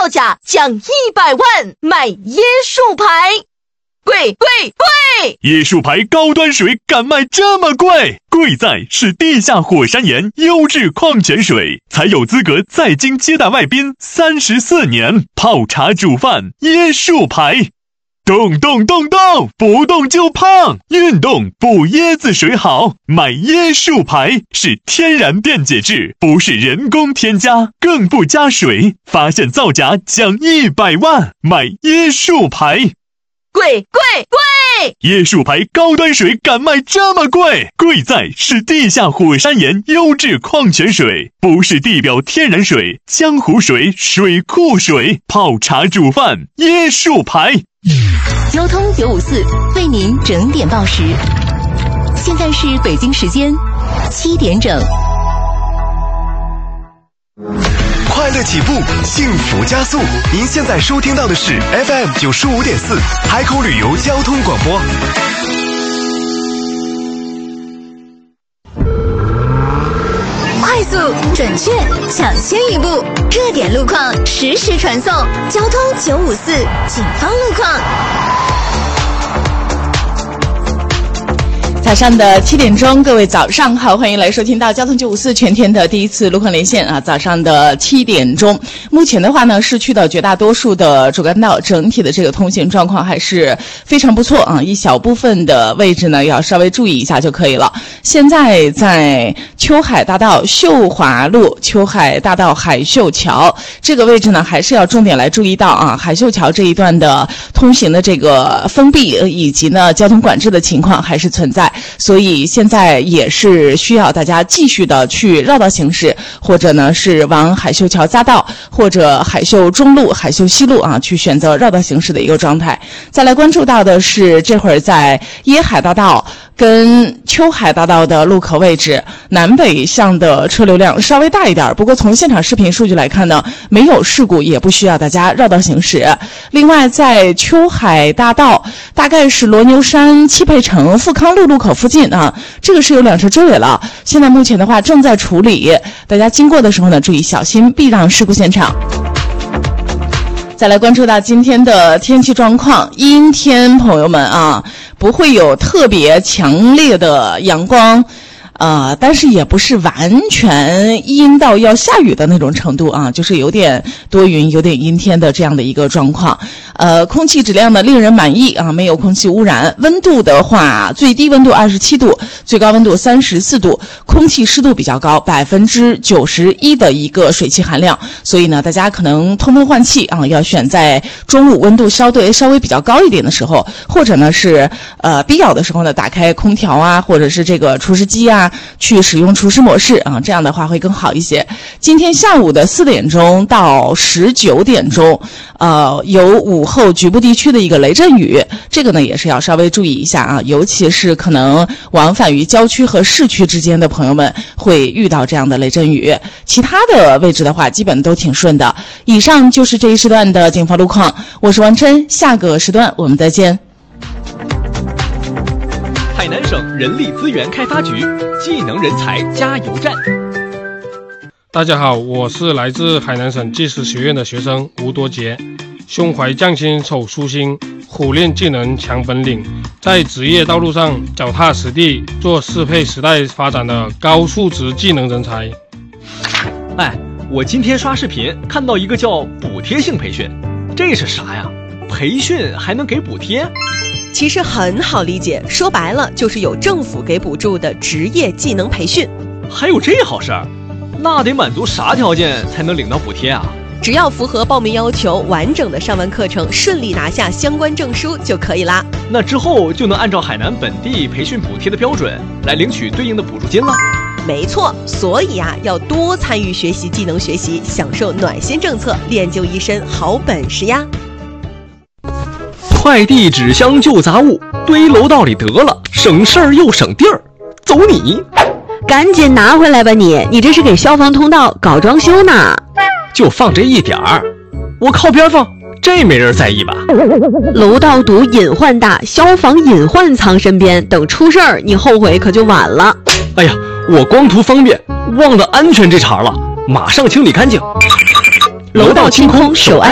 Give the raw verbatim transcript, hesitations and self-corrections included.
造假奖一百万，买椰树牌。贵贵贵！ 椰树牌高端水敢卖这么贵？贵在是地下火山岩优质矿泉水，才有资格在京接待外宾三十四年，泡茶煮饭椰树牌。动动动动，不动就胖，运动补椰子水好，买椰树牌是天然电解质，不是人工添加，更不加水，发现造假奖一百万，买椰树牌。 贵贵贵！ 椰树牌高端水敢卖这么贵？贵在是地下火山岩优质矿泉水，不是地表天然水、江湖水、水库水，泡茶煮饭椰树牌。 交通九五四为您整点报时，现在是北京时间七点整。 快乐起步，幸福加速。您现在收听到的是 F M 九十五点四海口旅游交通广播。 快速、准确、抢先一步，热点路况实时传送。交通九五四警方路况。 早上的七点钟，各位早上好，欢迎来收听到交通九五四全天的第一次路况连线啊！早上的七点钟，目前的话呢，市区的绝大多数的主干道整体的这个通行状况还是非常不错啊，一小部分的位置呢要稍微注意一下就可以了。现在在秋海大道秀华路、秋海大道海秀桥这个位置呢，还是要重点来注意到啊，海秀桥这一段的通行的这个封闭以及呢交通管制的情况还是存在。所以现在也是需要大家继续的去绕道行驶，或者呢是往海秀桥匝道或者海秀中路、海秀西路啊去选择绕道行驶的一个状态。再来关注到的是这会儿在椰海大道跟秋海大道的路口位置，南北向的车流量稍微大一点，不过从现场视频数据来看呢，没有事故，也不需要大家绕道行驶。另外在秋海大道大概是罗牛山汽配城富康路路口附近啊，这个是有两车追尾了，现在目前的话正在处理，大家经过的时候呢注意小心避让事故现场。再来关注到今天的天气状况，阴天朋友们啊，不会有特别强烈的阳光，呃，但是也不是完全阴到要下雨的那种程度啊，就是有点多云、有点阴天的这样的一个状况。呃，空气质量呢令人满意啊，没有空气污染。温度的话，最低温度二十七度，最高温度三十四度，空气湿度比较高，百分之九十一的一个水汽含量。所以呢，大家可能通风换气啊，要选在中午温度相对稍微比较高一点的时候，或者呢是呃必要的时候呢，打开空调啊，或者是这个除湿机啊，去使用除湿模式啊，这样的话会更好一些。今天下午的四点钟到十九点钟，呃，有午后局部地区的一个雷阵雨，这个呢也是要稍微注意一下啊，尤其是可能往返于郊区和市区之间的朋友们会遇到这样的雷阵雨。其他的位置的话，基本都挺顺的。以上就是这一时段的警方路况，我是王琛，下个时段我们再见。 海南省人力资源开发局技能人才加油站。 大家好，我是来自海南省技师学院的学生吴多杰，胸怀匠心手舒心，苦练技能强本领，在职业道路上脚踏实地，做适配时代发展的高素质技能人才。 哎，我今天刷视频看到一个叫补贴性培训，这是啥呀？培训还能给补贴？ 其实很好理解，说白了就是有政府给补助的职业技能培训。 还有这好事儿？那得满足啥条件才能领到补贴啊？ 只要符合报名要求，完整的上完课程，顺利拿下相关证书就可以啦。 那之后就能按照海南本地培训补贴的标准来领取对应的补助金了。 没错，所以啊，要多参与学习技能学习，享受暖心政策，练就一身好本事呀。 快递纸箱旧杂物堆楼道里得了，省事儿又省地儿，走你！ 赶紧拿回来吧你！你这是给消防通道搞装修呢？ 就放这一点儿，我靠边放，这没人在意吧？ 楼道堵隐患大，消防隐患藏身边，等出事儿你后悔可就晚了。 哎呀，我光图方便，忘了安全这茬了，马上清理干净。 楼道清空，守安